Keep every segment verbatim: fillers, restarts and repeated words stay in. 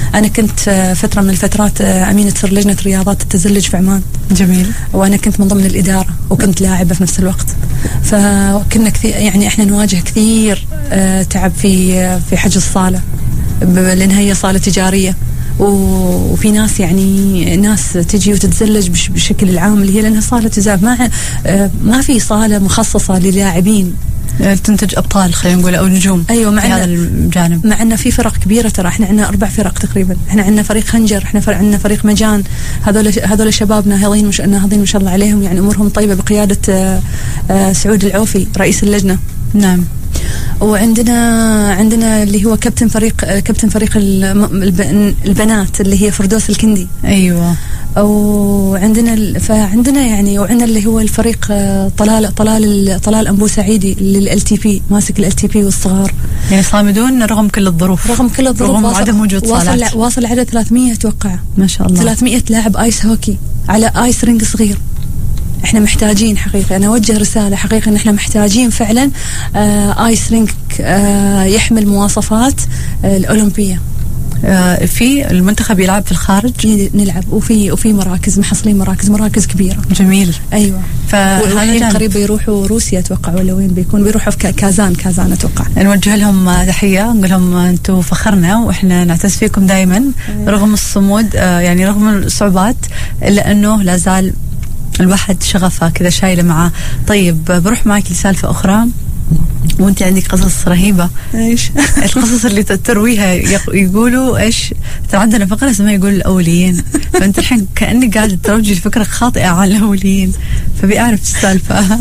أنا كنت فترة من الفترات أمينة سر لجنة رياضات التزلج في عمان. جميل. وأنا كنت من ضمن الإدارة وكنت لاعبة في نفس الوقت. فكنا كثير يعني إحنا نواجه كثير تعب في في حجز الصالة، لأن هي صالة تجارية، وفي ناس يعني ناس تجي وتتزلج بشكل العام اللي هي لأنها صالة تزاف، ما ما في صالة مخصصة للاعبين تنتج أبطال خلينا نقول أو نجوم. أيوة، مع هذا الجانب. مع أن في فرق كبيرة، ترى إحنا عندنا أربع فرق تقريبا. إحنا عندنا فريق خنجر، إحنا عندنا فريق مجان، هذول هذول شباب ناهضين مش ناهضين ما شاء الله عليهم، يعني أمورهم طيبة بقيادة سعود العوفي رئيس اللجنة. نعم. وعندنا عندنا اللي هو كابتن فريق كابتن فريق البنات اللي هي فردوس الكندي. أيوة. وعندنا فعندنا يعني وعندنا اللي هو الفريق طلال طلال طلال أنبو سعيدي للال تي بي، ماسك الال تي بي والصغار. يعني صامدون رغم كل الظروف. رغم كل الظروف. رغم عدم وجود صالات. واصل واصل عدد ثلاثمية أتوقع. ما شاء الله. ثلاثمية لاعب آيس هوكي على آيس رينج صغير. احنا محتاجين حقيقة، انا اوجه رسالة حقيقة ان احنا محتاجين فعلا آه ايس رينك آه يحمل مواصفات آه الاولمبية. آه في المنتخب يلعب في الخارج نلعب، وفي وفي مراكز محصلين مراكز مراكز كبيرة. جميل. ايوه. فهذا قريب يروحوا روسيا اتوقع، ولا وين بيكون، بيروحوا في كازان كازان اتوقع. نوجه لهم تحية، نقول لهم انتم فخرنا واحنا نعتز فيكم دائما رغم الصمود، آه يعني رغم الصعوبات، الا انه لا زال الواحد شغفه كذا شايله معه. طيب بروح معك لسالفه اخرى، وانت عندك قصص رهيبه. ايش القصص اللي ترويها؟ يقولوا ايش، ترى عندنا فقره اسمها يقول الاوليين، فانت الحين كانك قاعده تروجي الفكره خاطئه عن الاوليين، فبي اعرف السالفه.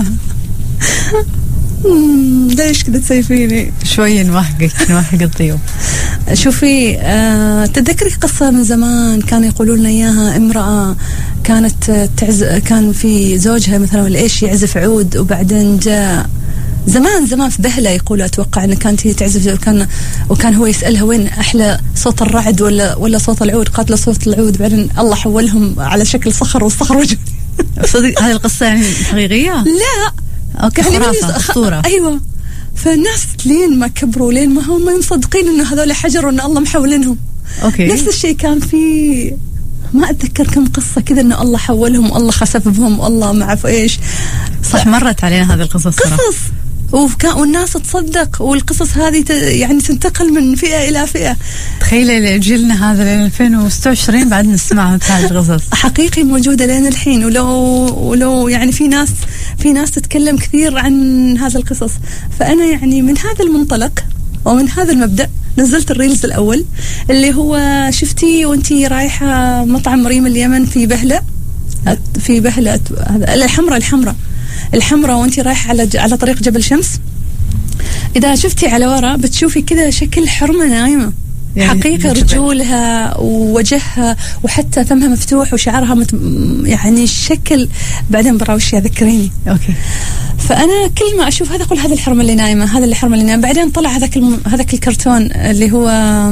ليش كذا تسيفيني؟ شوي نوهقك نوهق الضيوف. شوفي، آه تذكري قصة من زمان كانوا يقولون لنا إياها، امرأة كانت تعز كان في زوجها مثلا ولا إيش يعزف عود، وبعدين جاء زمان زمان في بهلة يقولوا أتوقع أن كانت هي تعزف، وكان وكان هو يسألها وين أحلى صوت الرعد ولا ولا صوت العود، قالت له صوت العود، بعدين الله حولهم على شكل صخر والصخر وجه. صدق هذه القصة يعني حقيقية؟ لا اوكي، خرافة اسطورة. ايوه. فالناس لين ما كبروا لين ما هم مصدقين انه هذول حجر وان الله محولنهم. اوكي. نفس الشيء كان في، ما اتذكر كم قصة كذا انه الله حولهم والله خسف بهم والله ما اعرف ايش. صح، مرت علينا هذه القصص. قصص وكان والناس تصدق، والقصص هذه يعني تنتقل من فئة إلى فئة. تخيلي جيلنا هذا ل ألفين وستة وعشرين بعد نسمعها هذه القصص. حقيقي موجودة لين الحين، ولو ولو يعني في ناس في ناس تتكلم كثير عن هذا القصص. فأنا يعني من هذا المنطلق ومن هذا المبدأ نزلت الريلز الأول اللي هو شفتي وانتي رايحة مطعم ريم اليمن في بهلة، في بهلة هذا الحمراء الحمراء الحمراء وانتي رايحة على على طريق جبل شمس، إذا شفتي على وراء بتشوفي كذا شكل حرمة نايمة. يعني حقيقة رجولها ووجهها وحتى فمها مفتوح وشعرها مت... يعني الشكل. بعدين براوشي ذكريني. أوكي. فأنا كل ما أشوف هذا أقول هذا الحرمة اللي نايمة، هذا الحرمة اللي نايمة. بعدين طلع هذاك الم... هذاك الكرتون اللي هو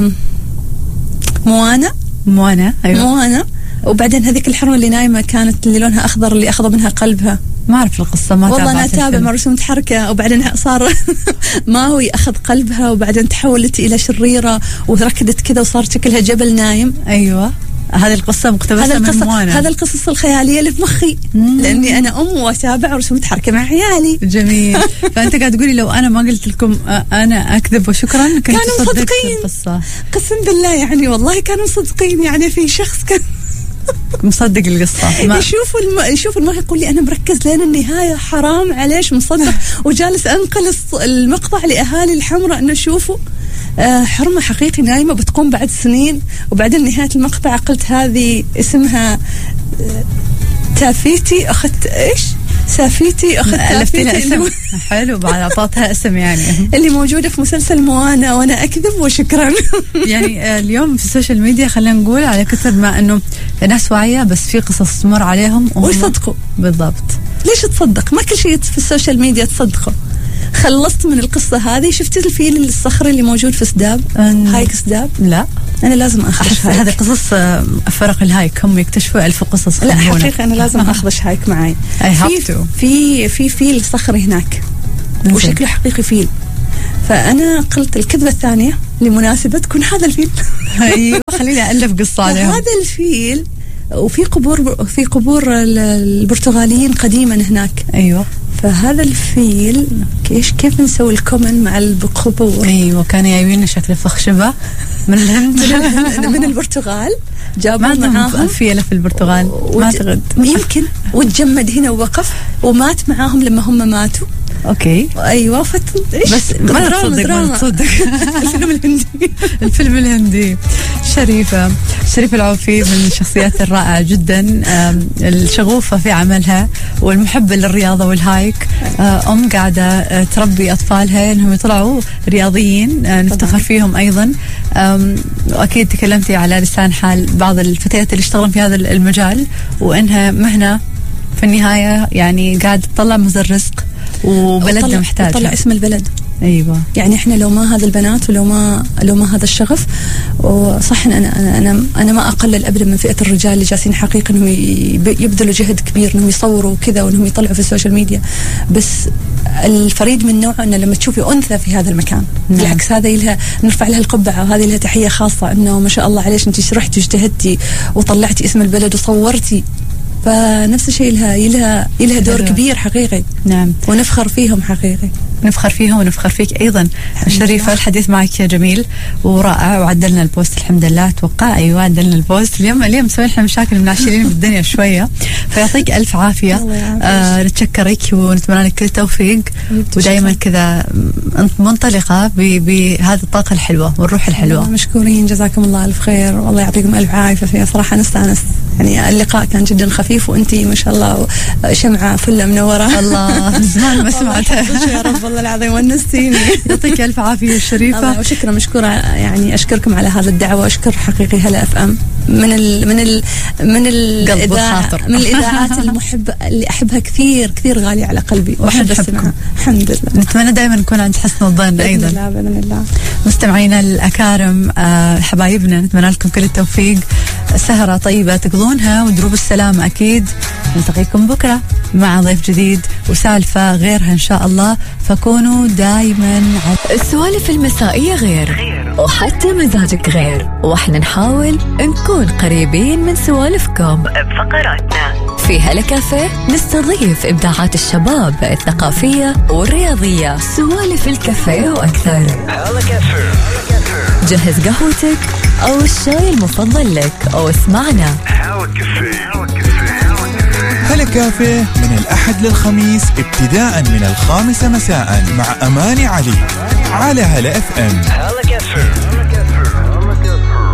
موانا موانا أيوة. موانا. وبعدين هذيك الحرمة اللي نايمة كانت اللي لونها أخضر اللي أخذوا منها قلبها. ما أعرف القصة، ما والله أنا أتابع مرسوم متحركة. وبعدين صار ما هو أخذ قلبها وبعدين تحولت إلى شريرة وركضت كذا وصار شكلها جبل نايم. أيوة، هذه القصة مقتبسة من موانا. هذا القصص الخيالية اللي في مخي مم. لأني أنا أم وأتابع رسوم متحركة مع عيالي. جميل. فأنت قاعد تقولي لو أنا ما قلت لكم أنا أكذب وشكرا كانوا مصدقين. قسم بالله يعني والله كانوا مصدقين. يعني في شخص كان مصدق القصة، يشوف الم... يشوف المرة يقول لي أنا مركز لين النهاية، حرام عليش مصدق. وجالس أنقل المقطع لأهالي الحمراء أنه شوفوا آه حرمة حقيقي نايمة بتقوم بعد سنين. وبعدين نهاية المقطع قلت هذه اسمها آه تافيتي أخت إيش سافيتي أخت تافيتي اللي حلو بعد أعطتها اسم يعني اللي موجودة في مسلسل موانا وأنا أكذب وشكرا. يعني اليوم في السوشيال ميديا خلينا نقول على كثر ما أنه ناس واعية بس في قصص تمر عليهم ويصدقوا. بالضبط. ليش تصدق؟ ما كل شيء في السوشيال ميديا تصدقه. خلصت من القصة هذه. شفتي الفيل الصخري اللي موجود في سداب؟ هايك سداب؟ لا أنا لازم أخذش هذه قصص فرق الهايك، هم يكتشفوا ألف قصص. لا حقيقة أنا لازم أخذش هايك معي. في في في فيل صخري هناك وشكله حقيقي فيل. فأنا قلت الكذبة الثانية لمناسبة تكون هذا الفيل. ايوه خليني ألف قصة عليهم. هذا الفيل وفي قبور في قبور البرتغاليين قديما هناك. ايوه. فهذا الفيل كيف كيف نسوي الكومن مع القبور. ايوه كانوا جايبين شكل فخشبة من الهند من البرتغال، جابوا ما معاهم فيلة في البرتغال وج... ما أعتقد يمكن، وتجمد هنا ووقف ومات معاهم لما هم ماتوا. اوكي ايوه فت بس ما تصدق ما تصدق الفيلم الهندي الفيلم الهندي. شريفة شريفة العوفي من الشخصيات الرائعة جدا، الشغوفة في عملها والمحبة للرياضة والهايك. أم قاعدة تربي أطفالها إنهم يطلعوا رياضيين، نفتخر فيهم أيضا. وأكيد تكلمتي على لسان حال بعض الفتيات اللي يشتغلون في هذا المجال، وإنها مهنة في النهاية يعني قاعد تطلع مصدر رزق وبلدنا محتاج طلع اسم البلد. ايوه يعني احنا لو ما هذا البنات ولو ما لو ما هذا الشغف، وصح انا انا انا انا ما اقلل ابدا من فئه الرجال اللي جالسين حقيقه انهم يبذلوا جهد كبير انهم يصوروا وكذا وانهم يطلعوا في السوشيال ميديا، بس الفريد من نوعه انه لما تشوفي انثى في هذا المكان نعم. بالعكس هذا لها نرفع لها القبعه، وهذه لها تحيه خاصه انه ما شاء الله عليش انت رحتي واجتهدتي وطلعتي اسم البلد وصورتي. فنفس الشيء لها لها لها دور كبير حقيقي. نعم ونفخر فيهم حقيقي، نفخر فيهم ونفخر فيك أيضا. شريفة الحديث معك جميل ورائع، وعدلنا البوست الحمد لله. أتوقع أيوة عدلنا البوست اليوم. اليوم مسوي لنا مشاكل مناشرين بالدنيا شوية، فيعطيك ألف عافية. آه نتشكرك ونتمنى لك كل توفيق، ودائما كذا منطلقة بهذه الطاقة الحلوة والروح الحلوة. مشكورين، جزاكم الله ألف خير، والله يعطيكم ألف عافية. فيها صراحة نستانس، يعني اللقاء كان جدا خفيف، وأنتي ما شاء الله شمعة فلة منورة. الله زمان ما سمعتها يا رب والله العظيم ونستيني. يعطيك ألف عافية الشريفة، وشكرا مشكورة، يعني أشكركم على هذا الدعوة. أشكر حقيقي هلا اف ام من ال من ال من الإذاعة من الإذاعات المحبة اللي أحبها كثير كثير، غالية على قلبي وأحب أسمعها. الحمد لله. نتمنى دائما نكون عند حسن الظن أيضا. بإذن الله بإذن الله. مستمعينا الأكارم، آه حبايبنا، نتمنى لكم كل التوفيق، سهرة طيبة تقضونها ودروب السلامة. أكيد نلتقيكم بكرة مع ضيف جديد وسالفة غيرها إن شاء الله، فكونوا دايما. السوالف المسائية غير وحتى مزاجك غير، وإحنا نحاول نكون قريبين من سوالفكم بفقراتنا. في هلا كافيه نستضيف إبداعات الشباب الثقافية والرياضية. سوالف الكافيه وأكثر. جهز قهوتك أو الشاي المفضل لك، أو اسمعنا هلا كافيه من الأحد للخميس ابتداء من الخامسة مساء مع أماني علي على هلا اف ام.